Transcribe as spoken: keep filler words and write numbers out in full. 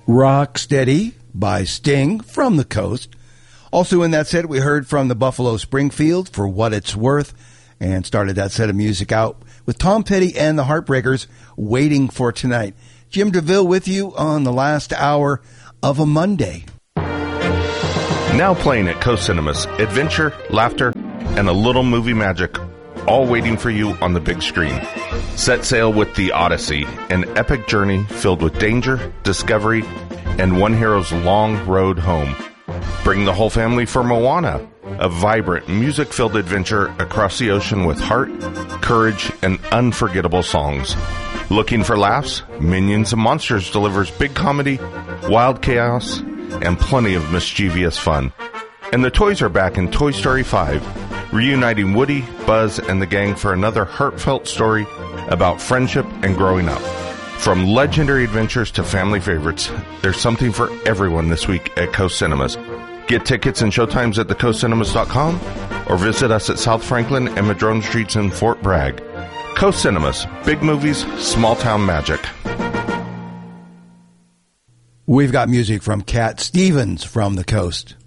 Rock Steady by Sting from the Coast. Also in that set, we heard from the Buffalo Springfield for What It's Worth, and started that set of music out with Tom Petty and the Heartbreakers, Waiting for Tonight. Jim DeVille with you on the last hour of a Monday. Now playing at Coast Cinemas, adventure, laughter, and a little movie magic, all waiting for you on the big screen. Set sail with The Odyssey, an epic journey filled with danger, discovery, and one hero's long road home. Bring the whole family for Moana, a vibrant, music-filled adventure across the ocean with heart, courage, and unforgettable songs. Looking for laughs? Minions and Monsters delivers big comedy, wild chaos, and plenty of mischievous fun. And the toys are back in Toy Story five, reuniting Woody, Buzz, and the gang for another heartfelt story about friendship and growing up. From legendary adventures to family favorites, there's something for everyone this week at Coast Cinemas. Get tickets and showtimes at the coast cinemas dot com or visit us at South Franklin and Madrone Streets in Fort Bragg. Coast Cinemas, big movies, small town magic. We've got music from Cat Stevens from the Coast.